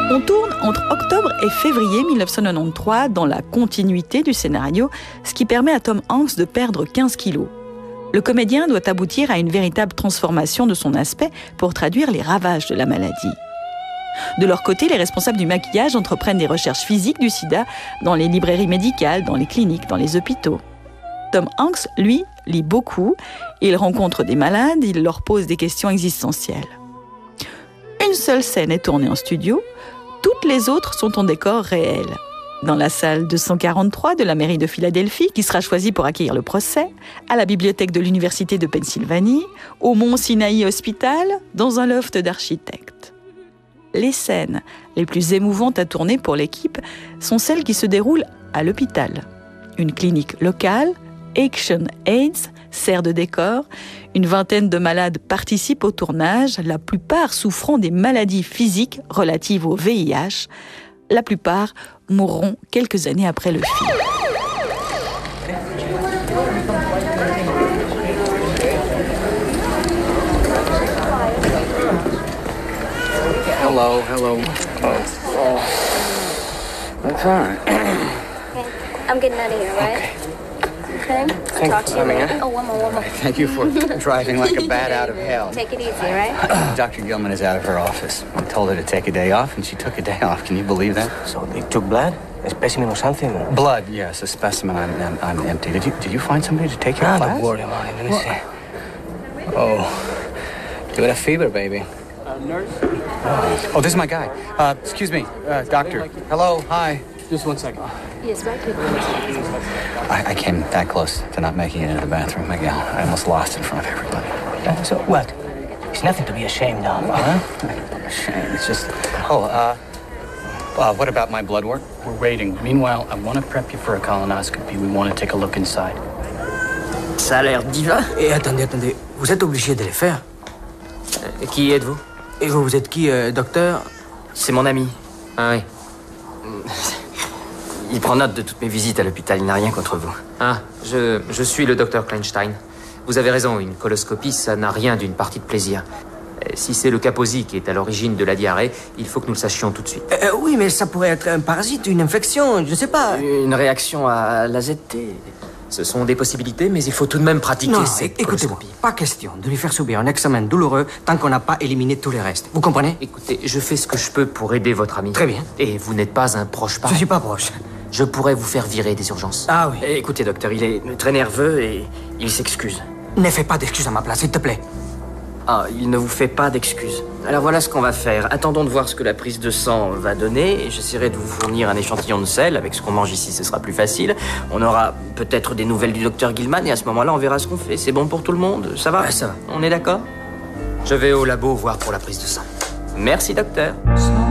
On tourne entre octobre et février 1993 dans la continuité du scénario, ce qui permet à Tom Hanks de perdre 15 kilos. Le comédien doit aboutir à une véritable transformation de son aspect pour traduire les ravages de la maladie. De leur côté, les responsables du maquillage entreprennent des recherches physiques du sida dans les librairies médicales, dans les cliniques, dans les hôpitaux. Tom Hanks, lui, lit beaucoup, il rencontre des malades, il leur pose des questions existentielles. Une seule scène est tournée en studio, toutes les autres sont en décor réel. Dans la salle 243 de la mairie de Philadelphie, qui sera choisie pour accueillir le procès, à la bibliothèque de l'Université de Pennsylvanie, au Mont Sinaï Hospital, dans un loft d'architectes. Les scènes les plus émouvantes à tourner pour l'équipe sont celles qui se déroulent à l'hôpital. Une clinique locale, Action AIDS, sert de décor. Une vingtaine de malades participent au tournage, la plupart souffrant des maladies physiques relatives au VIH. La plupart mourront quelques années après le film. Hello. Oh. I'm fine. Okay. I'm getting out of here, right? Okay. Thanks Talk for to you coming later. in. Oh, one more. Thank you for driving like a bat out of hell. Take it easy, right? Dr. Gilman is out of her office. I told her to take a day off, and she took a day off. Can you believe that? So they took blood? A specimen or something? Blood, yes, a specimen. I'm empty. Did you find somebody to take your class? Don't worry about it. Let me see. Oh, you got a fever, baby. Nurse? Oh, this is my guy. Excuse me, doctor. Hello, hi. Just 1 second. Yes, right here. I came that close to not making it into the bathroom, Miguel. I almost lost in front of everybody. So what? It's nothing to be ashamed of, huh? I'm ashamed. It's just... what about my blood work? We're waiting. Meanwhile, I want to prep you for a colonoscopy. We want to take a look inside. Ça a l'air divin. Et attendez. Vous êtes obligé de les faire. Qui êtes-vous? Et vous êtes qui, docteur? C'est mon ami. Ah oui. Il prend note de toutes mes visites à l'hôpital, il n'a rien contre vous. Ah, je suis le docteur Kleinstein. Vous avez raison, une coloscopie, ça n'a rien d'une partie de plaisir. Si c'est le Kaposi qui est à l'origine de la diarrhée, il faut que nous le sachions tout de suite. Oui, mais ça pourrait être un parasite, une infection, je ne sais pas. Une réaction à l'AZT. Ce sont des possibilités, mais il faut tout de même pratiquer cette écoutez-moi, coloscopie. pas question de lui faire subir un examen douloureux tant qu'on n'a pas éliminé tous les restes. Vous comprenez? Écoutez, je fais ce que je peux pour aider votre ami. Très bien. Et vous n'êtes pas un proche Je parent. suis pas proche. Je pourrais vous faire virer des urgences. Ah oui. Écoutez, docteur, il est très nerveux et il s'excuse. Ne fais pas d'excuses à ma place, s'il te plaît. Ah, il ne vous fait pas d'excuses. Alors voilà ce qu'on va faire. Attendons de voir ce que la prise de sang va donner. Et j'essaierai de vous fournir un échantillon de sel. Avec ce qu'on mange ici, ce sera plus facile. On aura peut-être des nouvelles du docteur Gilman. Et à ce moment-là, on verra ce qu'on fait. C'est bon pour tout le monde? Ça va? Ouais, ça va. On est d'accord? Je vais au labo voir pour la prise de sang. Merci, docteur. Small